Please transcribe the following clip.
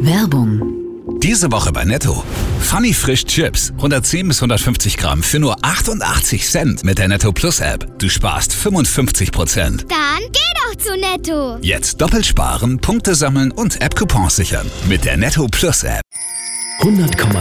Werbung. Diese Woche bei Netto. Funny Frisch Chips. 110 bis 150 Gramm für nur 88 Cent mit der Netto Plus App. Du sparst 55%. Dann geh doch zu Netto. Jetzt doppelt sparen, Punkte sammeln und App-Coupons sichern. Mit der Netto Plus App. 100,3